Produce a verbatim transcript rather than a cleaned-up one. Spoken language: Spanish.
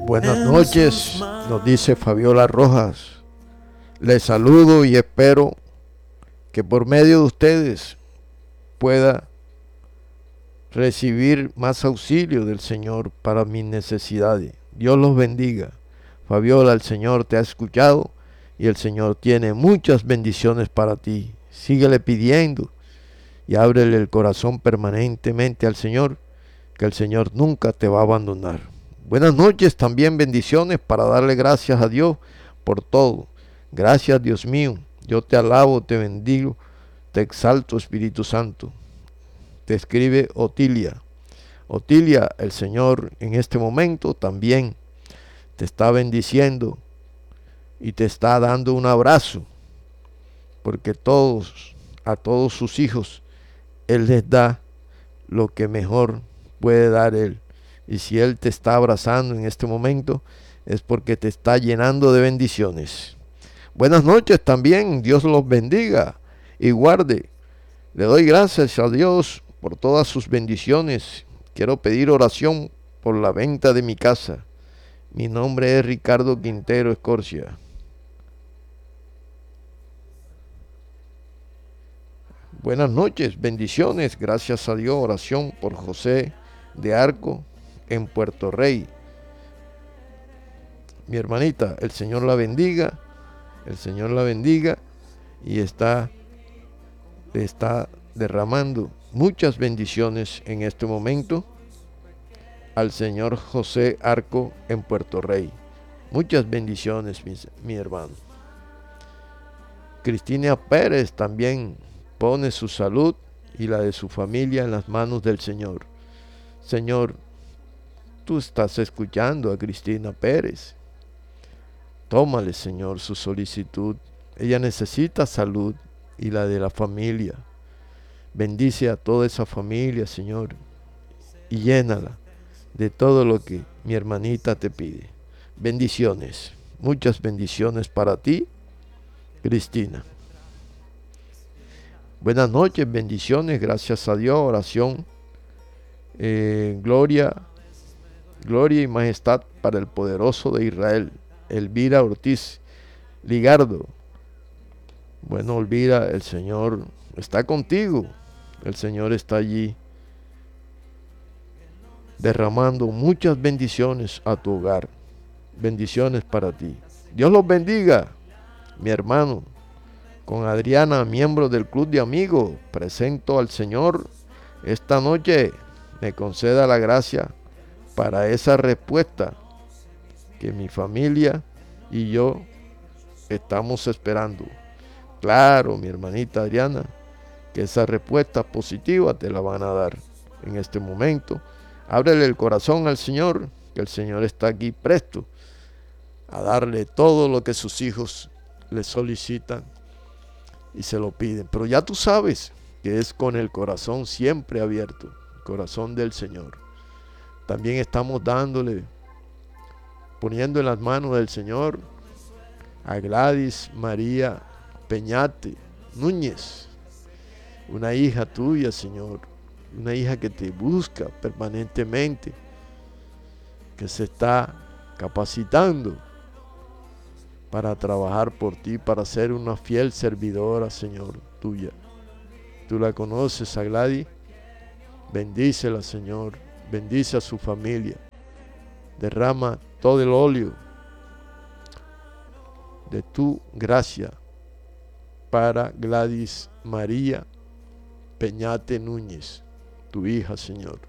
Buenas noches, nos dice Fabiola Rojas. Les saludo y espero que por medio de ustedes pueda recibir más auxilio del Señor para mis necesidades. Dios los bendiga. Fabiola, el Señor te ha escuchado y el Señor tiene muchas bendiciones para ti. Síguele pidiendo y ábrele el corazón permanentemente al Señor, que el Señor nunca te va a abandonar. Buenas noches, también bendiciones para darle gracias a Dios por todo. Gracias, Dios mío. Yo te alabo, te bendigo, te exalto, Espíritu Santo. Te escribe Otilia. Otilia, el Señor en este momento también te está bendiciendo y te está dando un abrazo, porque todos, a todos sus hijos, Él les da lo que mejor puede dar Él. Y si Él te está abrazando en este momento, es porque te está llenando de bendiciones. Buenas noches también, Dios los bendiga y guarde. Le doy gracias a Dios por todas sus bendiciones. Quiero pedir oración por la venta de mi casa. Mi nombre es Ricardo Quintero Escorcia. Buenas noches, bendiciones, gracias a Dios. Oración por José de Arco en Puerto Rey. Mi hermanita, el Señor la bendiga, el Señor la bendiga y está, le está derramando muchas bendiciones en este momento al señor José Arco en Puerto Rey. Muchas bendiciones, mi, mi hermano. Cristina Pérez también pone su salud y la de su familia en las manos del Señor. Señor, tú estás escuchando a Cristina Pérez. Tómale, Señor, su solicitud. Ella necesita salud y la de la familia. Bendice a toda esa familia, Señor, y llénala de todo lo que mi hermanita te pide. Bendiciones, muchas bendiciones para ti, Cristina. Buenas noches, bendiciones, gracias a Dios, oración, eh, gloria, gloria y majestad para el poderoso de Israel, Elvira Ortiz Ligardo. Bueno, Elvira, el Señor está contigo, el Señor está allí derramando muchas bendiciones a tu hogar, bendiciones para ti. Dios los bendiga, mi hermano. Con Adriana, miembro del Club de Amigos, presento al Señor esta noche, me conceda la gracia para esa respuesta que mi familia y yo estamos esperando. Claro, mi hermanita Adriana, que esa respuesta positiva te la van a dar en este momento. Ábrele el corazón al Señor, que el Señor está aquí presto a darle todo lo que sus hijos le solicitan y se lo piden. Pero ya tú sabes que es con el corazón siempre abierto, el corazón del Señor. También estamos dándole, poniendo en las manos del Señor a Gladys María Peñate Núñez, una hija tuya, Señor, una hija que te busca permanentemente, que se está capacitando para trabajar por ti, para ser una fiel servidora, Señor, tuya. Tú la conoces, a Gladys. Bendícela, Señor. Bendice a su familia. Derrama todo el óleo de tu gracia para Gladys María Peñate Núñez, tu hija, Señor.